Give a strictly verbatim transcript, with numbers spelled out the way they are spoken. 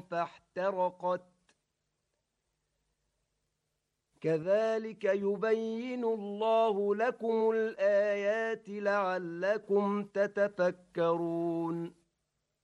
فاحترقت كذلك يبين الله لكم الآيات لعلكم تتفكرون